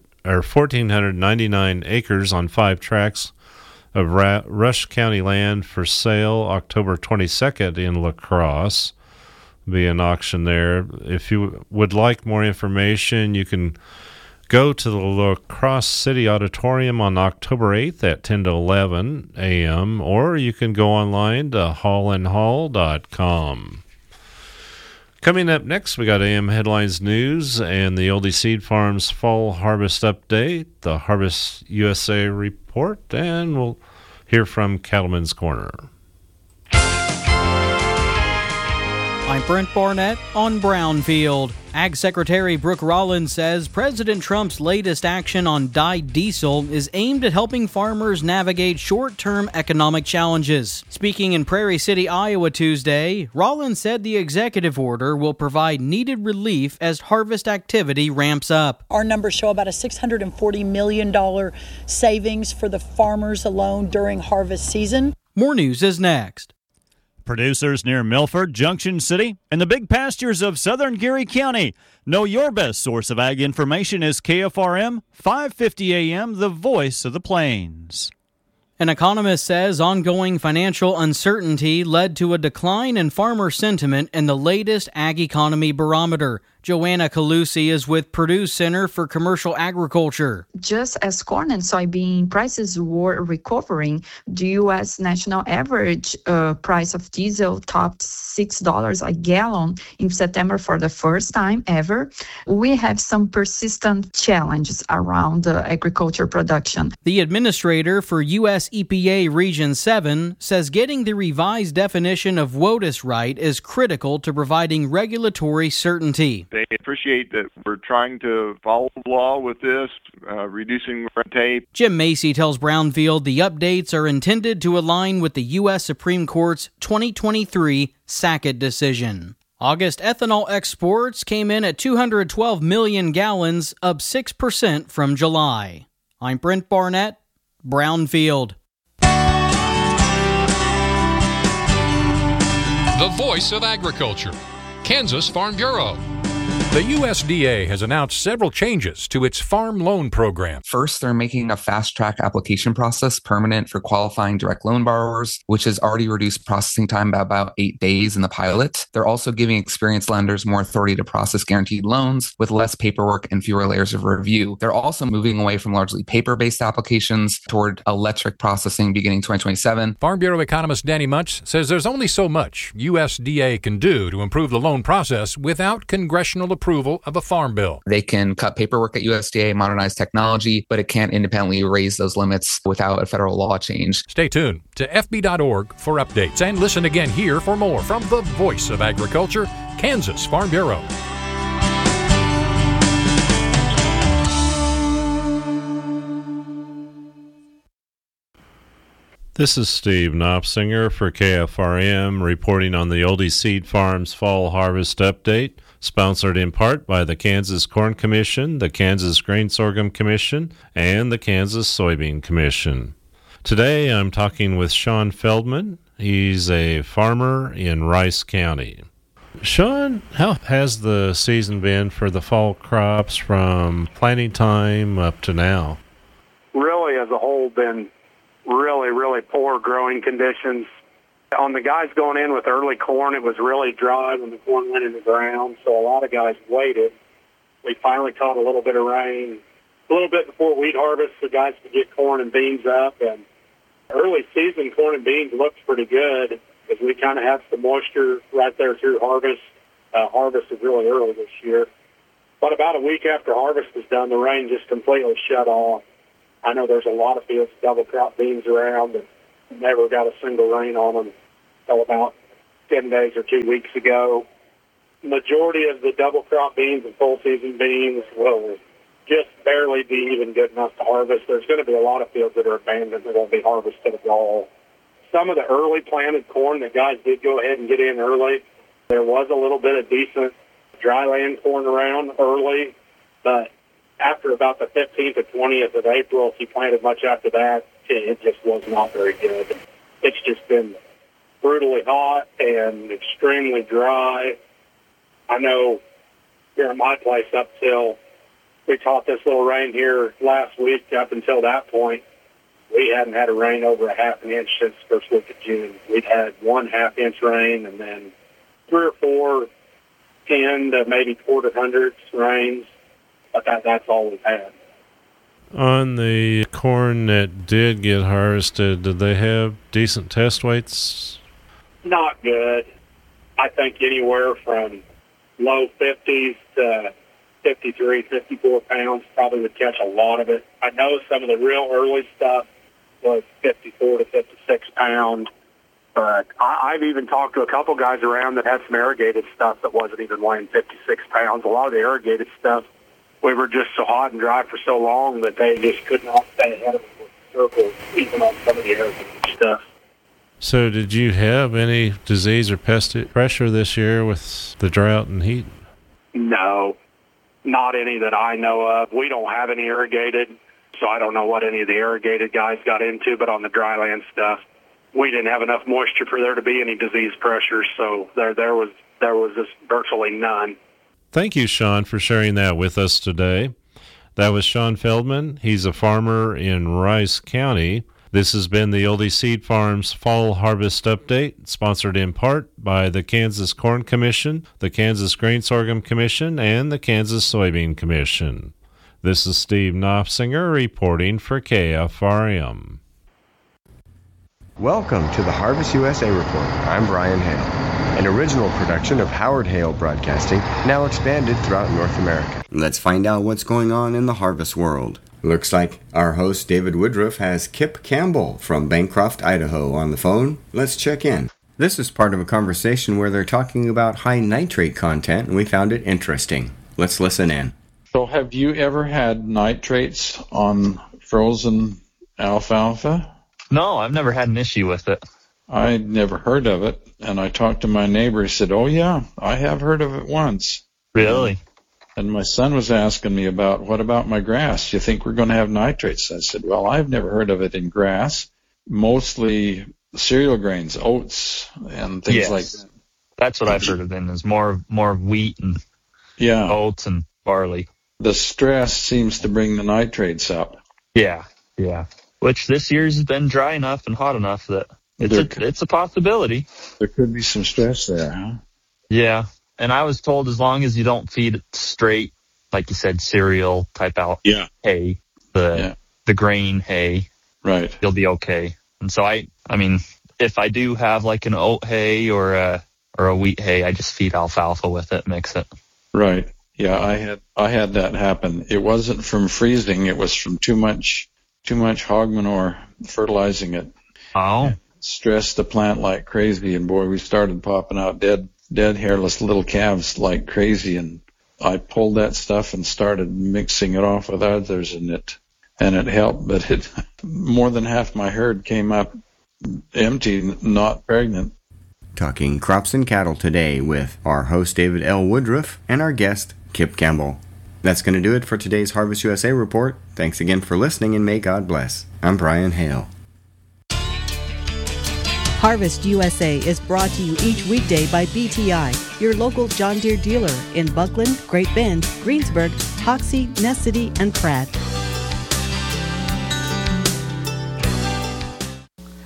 acres on five tracts of Ra- Rush County land for sale October twenty-second in La Crosse. Be an auction there. If you would like more information, you can go to the La Crosse City Auditorium on October eighth at ten to eleven a.m. or you can go online to holland hall dot com. Coming up next, we got A M Headlines News and the Oldie Seed Farms Fall Harvest Update, the Harvest U S A Report, and we'll hear from Cattleman's Corner. I'm Brent Barnett on Brownfield. Ag Secretary Brooke Rollins says President Trump's latest action on dyed diesel is aimed at helping farmers navigate short-term economic challenges. Speaking in Prairie City, Iowa Tuesday, Rollins said the executive order will provide needed relief as harvest activity ramps up. Our numbers show about a six hundred forty million dollars savings for the farmers alone during harvest season. More news is next. Producers near Milford, Junction City, and the big pastures of southern Geary County. Know your best source of ag information is K F R M, five fifty A M, the voice of the plains. An economist says ongoing financial uncertainty led to a decline in farmer sentiment in the latest Ag Economy Barometer. Joanna Calusi is with Purdue Center for Commercial Agriculture. Just as corn and soybean prices were recovering, the U S national average uh, price of diesel topped six dollars a gallon in September for the first time ever. We have some persistent challenges around uh, agriculture production. The administrator for U S E P A Region seven says getting the revised definition of WOTUS right is critical to providing regulatory certainty. They appreciate that we're trying to follow the law with this, uh, reducing red tape. Jim Macy tells Brownfield the updates are intended to align with the U S Supreme Court's twenty twenty-three Sackett decision. August ethanol exports came in at two hundred twelve million gallons, up six percent from July. I'm Brent Barnett, Brownfield. The voice of agriculture, Kansas Farm Bureau. The U S D A has announced several changes to its farm loan program. First, they're making a fast-track application process permanent for qualifying direct loan borrowers, which has already reduced processing time by about eight days in the pilot. They're also giving experienced lenders more authority to process guaranteed loans with less paperwork and fewer layers of review. They're also moving away from largely paper-based applications toward electric processing beginning twenty twenty-seven. Farm Bureau economist Danny Muntz says there's only so much U S D A can do to improve the loan process without congressional approval of a farm bill. They can cut paperwork at U S D A, modernize technology, but it can't independently raise those limits without a federal law change. Stay tuned to F B dot org for updates and listen again here for more from the voice of agriculture, Kansas Farm Bureau. This is Steve Knopsinger for K F R M reporting on the Oldie Seed Farms Fall Harvest Update, sponsored in part by the Kansas Corn Commission, the Kansas Grain Sorghum Commission, and the Kansas Soybean Commission. Today I'm talking with Sean Feldman. He's a farmer in Rice County. Sean, how has the season been for the fall crops from planting time up to now? Really, as a whole, been really, really poor growing conditions. On the guys going in with early corn, it was really dry when the corn went in the ground, so a lot of guys waited. We finally caught a little bit of rain, a little bit before wheat harvest, so guys could get corn and beans up. And early season corn and beans looked pretty good because we kind of had some moisture right there through harvest. Uh, harvest is really early this year. But about a week after harvest was done, the rain just completely shut off. I know there's a lot of fields of double crop beans around that never got a single rain on them until about ten days or two weeks ago. Majority of the double crop beans and full season beans will just barely be even good enough to harvest. There's going to be a lot of fields that are abandoned that won't be harvested at all. Some of the early planted corn that guys did go ahead and get in early, there was a little bit of decent dry land corn around early, but after about the fifteenth or twentieth of April, if you planted much after that, it just was not very good. It's just been brutally hot and extremely dry. I know here at my place up till we caught this little rain here last week, up until that point, we hadn't had a rain over a half an inch since the first week of June. We'd had one half inch rain and then three or four, ten to maybe quarter hundreds rains, but that, that's all we've had. On the corn that did get harvested, did they have decent test weights? Not good. I think anywhere from low fifties to fifty-three, fifty-four pounds probably would catch a lot of it. I know some of the real early stuff was fifty-four to fifty-six pounds, but I, I've even talked to a couple guys around that had some irrigated stuff that wasn't even weighing fifty-six pounds. A lot of the irrigated stuff, we were just so hot and dry for so long that they just could not stay ahead of us with the circles, even on some of the irrigated stuff. So did you have any disease or pest pressure this year with the drought and heat? No, not any that I know of. We don't have any irrigated, so I don't know what any of the irrigated guys got into, but on the dry land stuff, we didn't have enough moisture for there to be any disease pressure, so there there was there was just virtually none. Thank you, Sean, for sharing that with us today. That was Sean Feldman. He's a farmer in Rice County. This has been the Oldie Seed Farms Fall Harvest Update, sponsored in part by the Kansas Corn Commission, the Kansas Grain Sorghum Commission, and the Kansas Soybean Commission. This is Steve Knopfsinger reporting for K F R M. Welcome to the Harvest U S A Report. I'm Brian Hale, an original production of Howard Hale Broadcasting, now expanded throughout North America. Let's find out what's going on in the harvest world. Looks like our host David Woodruff has Kip Campbell from Bancroft, Idaho on the phone. Let's check in. This is part of a conversation where they're talking about high nitrate content, and we found it interesting. Let's listen in. So have you ever had nitrates on frozen alfalfa? No, I've never had an issue with it. I'd never heard of it, and I talked to my neighbor. He said, oh, yeah, I have heard of it once. Really? And my son was asking me about, what about my grass? Do you think we're going to have nitrates? I said, well, I've never heard of it in grass. Mostly cereal grains, oats, and things yes. like that. That's what I've heard of them, is more, more wheat and yeah. oats and barley. The stress seems to bring the nitrates up. Yeah, yeah. Which this year's has been dry enough and hot enough that it's there, a, it's a possibility. There could be some stress there, huh? Yeah. And I was told as long as you don't feed it straight, like you said, cereal type out yeah. hay, the yeah. the grain hay, right, you'll be okay. And so I, I mean, if I do have like an oat hay or a or a wheat hay, I just feed alfalfa with it, mix it. Right. Yeah, I had I had that happen. It wasn't from freezing; it was from too much too much hog manure fertilizing it. Oh, it stressed the plant like crazy, and boy, we started popping out dead. dead hairless little calves like crazy, and I pulled that stuff and started mixing it off with others, and it and it helped, but it more than half my herd came up empty, not pregnant. Talking crops and cattle today with our host David L. Woodruff and our guest Kip Campbell. That's going to do it for today's Harvest U S A Report. Thanks again for listening, and may God bless. I'm Brian Hale. Harvest U S A is brought to you each weekday by B T I, your local John Deere dealer in Buckland, Great Bend, Greensburg, Hoxie, Ness City, and Pratt.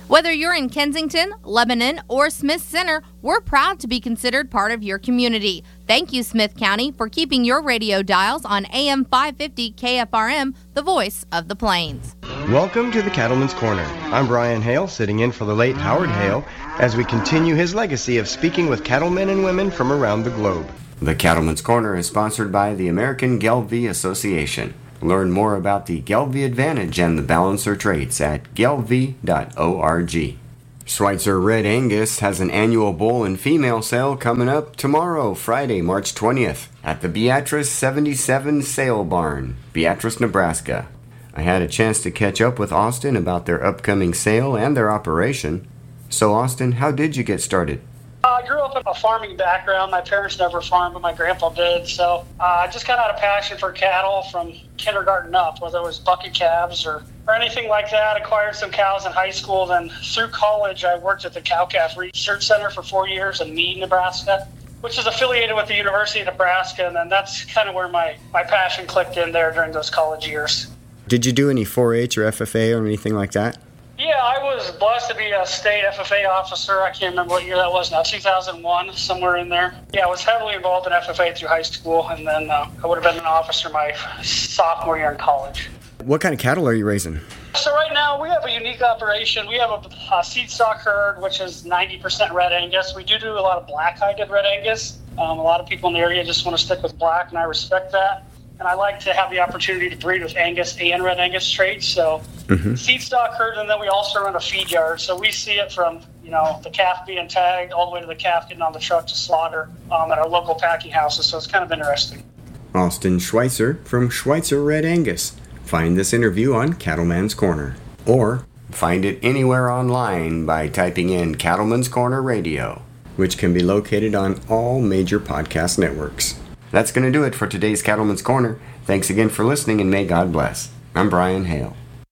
Whether you're in Kensington, Lebanon, or Smith Center, we're proud to be considered part of your community. Thank you, Smith County, for keeping your radio dials on A M five fifty K F R M, the voice of the Plains. Welcome to the Cattleman's Corner. I'm Brian Hale, sitting in for the late Howard Hale, as we continue his legacy of speaking with cattlemen and women from around the globe. The Cattleman's Corner is sponsored by the American Gelbvieh Association. Learn more about the Gelbvieh Advantage and the Balancer traits at gelbvieh dot org. Schweitzer Red Angus has an annual bull and female sale coming up tomorrow, Friday, March twentieth, at the Beatrice seventy-seven Sale Barn, Beatrice, Nebraska. I had a chance to catch up with Austin about their upcoming sale and their operation. So, Austin, how did you get started? Uh, I grew up in a farming background. My parents never farmed, but my grandpa did. So uh, I just got out a passion for cattle from kindergarten up, whether it was bucket calves or, or anything like that. Acquired some cows in high school. Then through college, I worked at the Cow-Calf Research Center for four years in Mead, Nebraska, which is affiliated with the University of Nebraska. And then that's kind of where my, my passion clicked in there during those college years. Did you do any four H or F F A or anything like that? Yeah, I was blessed to be a state F F A officer. I can't remember what year that was now, two thousand one, somewhere in there. Yeah, I was heavily involved in F F A through high school, and then uh, I would have been an officer my sophomore year in college. What kind of cattle are you raising? So right now we have a unique operation. We have a, a seed stock herd, which is ninety percent red Angus. We do do a lot of black-hided red Angus. Um, a lot of people in the area just want to stick with black, and I respect that. And I like to have the opportunity to breed with Angus and Red Angus traits. So mm-hmm. seed stock herd, and then we also run a feed yard. So we see it from, you know, the calf being tagged all the way to the calf getting on the truck to slaughter um, at our local packing houses. So it's kind of interesting. Austin Schweitzer from Schweitzer Red Angus. Find this interview on Cattleman's Corner. Or find it anywhere online by typing in Cattleman's Corner Radio, which can be located on all major podcast networks. That's going to do it for today's Cattleman's Corner. Thanks again for listening, and may God bless. I'm Brian Hale.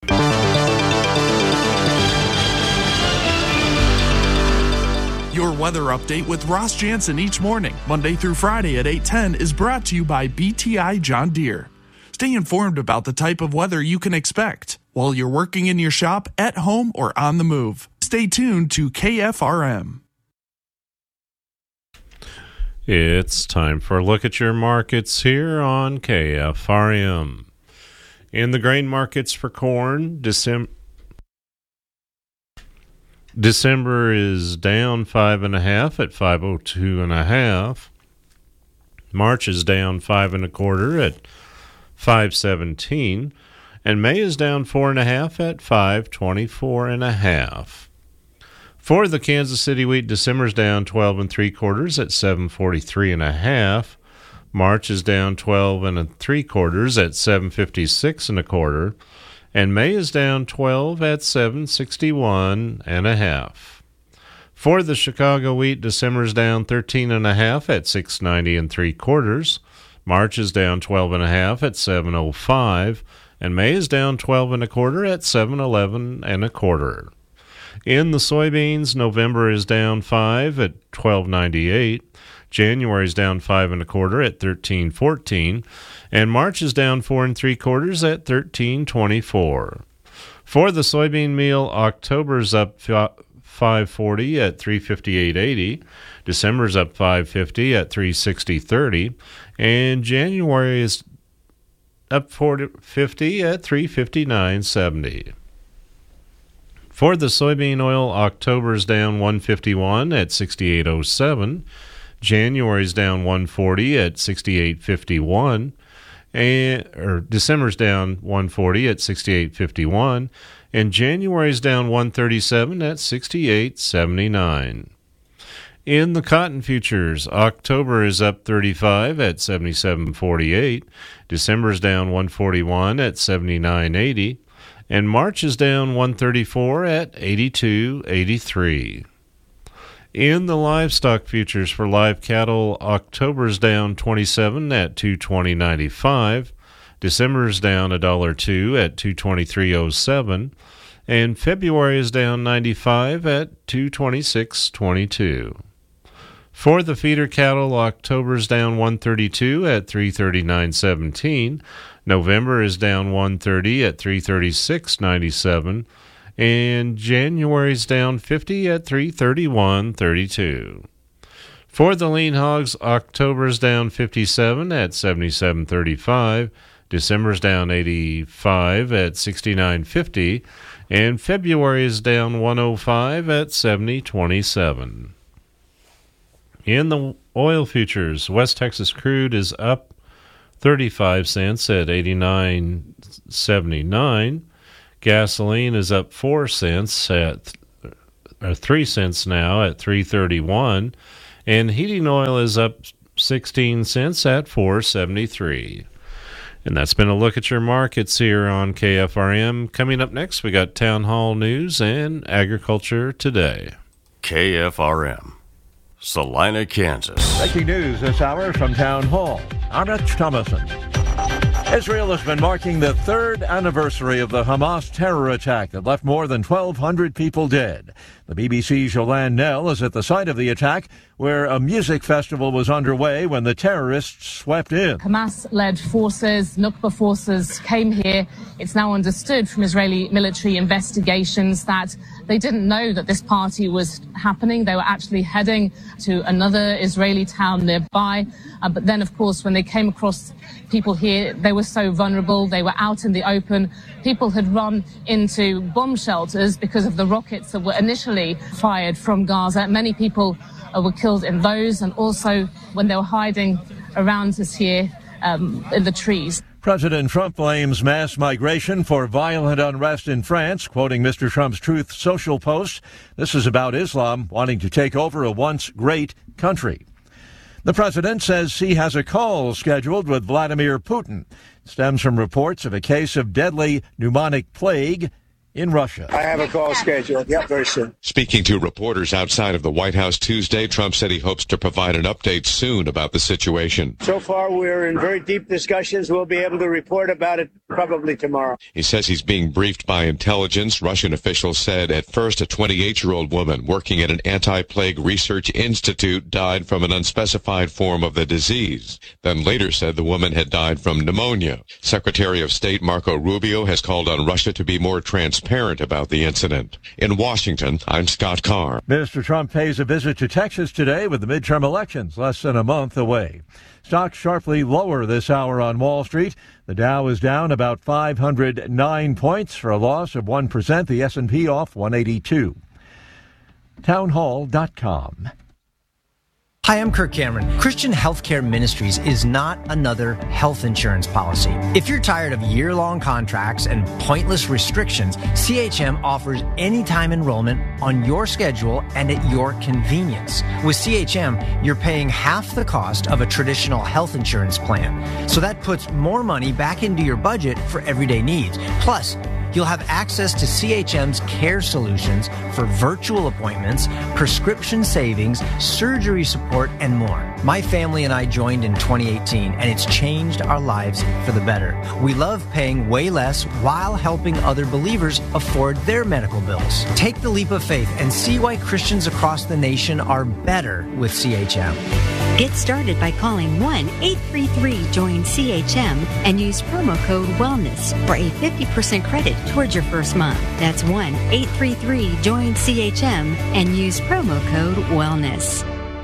Your weather update with Ross Jansen each morning, Monday through Friday at eight ten, is brought to you by B T I John Deere. Stay informed about the type of weather you can expect while you're working in your shop, at home, or on the move. Stay tuned to K F R M. It's time for a look at your markets here on K F R M. In the grain markets for corn, December December is down five and a half at five oh two and a half. March is down five and a quarter at five seventeen, and May is down four and a half at five twenty four and a half. For the Kansas City wheat, December's down twelve and three quarters at seven forty-three and a half. March is down twelve and three quarters at seven fifty-six and a quarter, and May is down twelve at seven sixty-one and a half. For the Chicago wheat, December's down thirteen and a half at six ninety and three quarters. March is down twelve and a half at seven oh five, and May is down twelve and a quarter at seven eleven and a quarter. In the soybeans, November is down five at twelve ninety-eight. January is down five and a quarter at thirteen fourteen, and March is down four and three quarters at thirteen twenty-four. For the soybean meal, October's up five forty at three fifty-eight eighty. December's up five fifty at three sixty thirty, and January is up forty fifty at three fifty-nine seventy. For the soybean oil, October's down one fifty-one at sixty-eight oh seven. January's down one forty at sixty-eight fifty-one. And or December's down one forty at sixty-eight fifty-one, and January's down one thirty-seven at sixty-eight seventy-nine. In the cotton futures, October is up thirty-five at seventy-seven forty-eight. December's down one forty-one at seventy-nine eighty. And March is down one thirty-four at eighty-two eighty-three. In the livestock futures for live cattle, October's down twenty-seven at two twenty ninety-five. December's down one dollar two at two twenty-three oh seven. And February is down ninety-five at two twenty-six twenty-two. For the feeder cattle, October's down one thirty-two at three thirty-nine seventeen. November is down one thirty at three thirty-six ninety-seven, and January's down fifty at three thirty-one thirty-two. For the lean hogs, October's down fifty-seven at seventy-seven thirty-five, December's down eighty-five at sixty-nine fifty, and February is down one oh five at seventy twenty-seven. In the oil futures, West Texas crude is up thirty-five cents at eighty-nine seventy-nine. Gasoline is up four cents at or three cents now at three thirty-one, and heating oil is up sixteen cents at four seventy-three. And that's been a look at your markets here on K F R M. Coming up next, we got Town Hall News and Agriculture Today. K F R M, Salina, Kansas. Breaking news this hour from Town Hall. I'm Rich Thomason. Israel has been marking the third anniversary of the Hamas terror attack that left more than twelve hundred people dead. The B B C's Yolande Knell is at the site of the attack, where a music festival was underway when the terrorists swept in. Hamas-led forces, Nukba forces, came here. It's now understood from Israeli military investigations that they didn't know that this party was happening. They were actually heading to another Israeli town nearby. Uh, but then, of course, when they came across people here, they were so vulnerable. They were out in the open. People had run into bomb shelters because of the rockets that were initially fired from Gaza. Many people uh, were killed in those, and also when they were hiding around us here um, in the trees. President Trump blames mass migration for violent unrest in France, quoting Mister Trump's Truth Social post. This is about Islam wanting to take over a once great country. The president says he has a call scheduled with Vladimir Putin. It stems from reports of a case of deadly pneumonic plague in Russia. I have a call scheduled. Yep, very soon. Speaking to reporters outside of the White House Tuesday, Trump said he hopes to provide an update soon about the situation. So far, we're in very deep discussions. We'll be able to report about it probably tomorrow. He says he's being briefed by intelligence. Russian officials said at first a twenty-eight-year-old woman working at an anti-plague research institute died from an unspecified form of the disease. Then later said the woman had died from pneumonia. Secretary of State Marco Rubio has called on Russia to be more transparent about the incident. In Washington, I'm Scott Carr. Mister Trump pays a visit to Texas today with the midterm elections less than a month away. Stocks sharply lower this hour on Wall Street. The Dow is down about five hundred nine points for a loss of one percent. The S and P off one eighty-two. townhall dot com. Hi, I'm Kirk Cameron. Christian Healthcare Ministries is not another health insurance policy. If you're tired of year-long contracts and pointless restrictions, C H M offers anytime enrollment on your schedule and at your convenience. With C H M, you're paying half the cost of a traditional health insurance plan. So that puts more money back into your budget for everyday needs. Plus, you'll have access to C H M's care solutions for virtual appointments, prescription savings, surgery support, and more. My family and I joined in twenty eighteen, and it's changed our lives for the better. We love paying way less while helping other believers afford their medical bills. Take the leap of faith and see why Christians across the nation are better with C H M. Get started by calling one eight three three join C H M and use promo code WELLNESS for a fifty percent credit towards your first month. That's one eight three three join C H M and use promo code WELLNESS.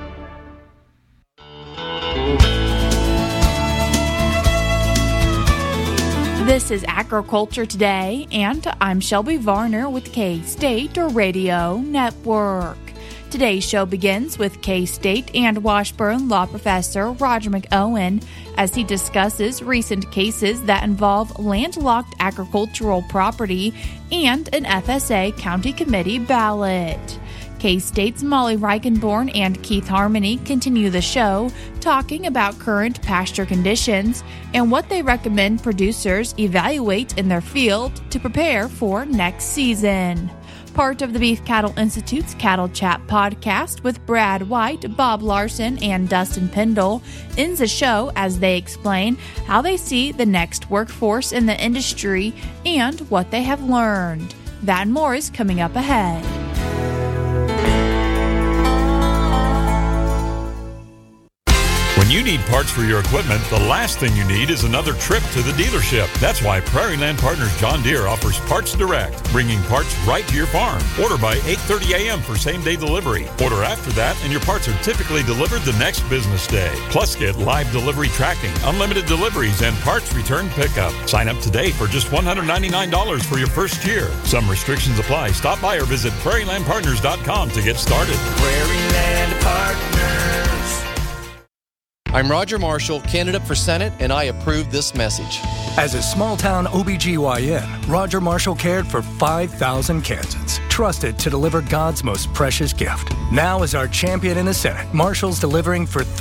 This is Agriculture Today, and I'm Shelby Varner with K-State Radio Network. Today's show begins with K-State and Washburn law professor Roger McOwen as he discusses recent cases that involve landlocked agricultural property and an F S A county committee ballot. K-State's Molly Reichenborn and Keith Harmony continue the show talking about current pasture conditions and what they recommend producers evaluate in their field to prepare for next season. Part of the Beef Cattle Institute's Cattle Chat podcast with Brad White, Bob Larson, and Dustin Pendle ends the show as they explain how they see the next workforce in the industry and what they have learned. That and more is coming up ahead. When you need parts for your equipment, the last thing you need is another trip to the dealership. That's why Prairie Land Partners John Deere offers Parts Direct, bringing parts right to your farm. Order by eight thirty a.m. for same-day delivery. Order after that, and your parts are typically delivered the next business day. Plus, get live delivery tracking, unlimited deliveries, and parts return pickup. Sign up today for just one hundred ninety-nine dollars for your first year. Some restrictions apply. Stop by or visit prairie land partners dot com to get started. Prairie Land Partners. I'm Roger Marshall, candidate for Senate, and I approve this message. As a small-town O B G Y N, Roger Marshall cared for five thousand Kansans, trusted to deliver God's most precious gift. Now as our champion in the Senate, Marshall's delivering for